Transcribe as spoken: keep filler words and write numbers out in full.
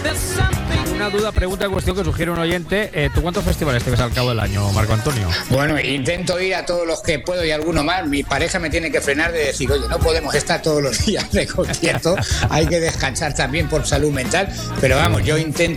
Una duda, pregunta, cuestión que sugiere un oyente. Eh, ¿Tú cuántos festivales te ves al cabo del año, Marco Antonio? Bueno, intento ir a todos los que puedo y alguno más. Mi pareja me tiene que frenar de decir, oye, no podemos estar todos los días de concierto, hay que descansar también por salud mental. Pero vamos, yo intento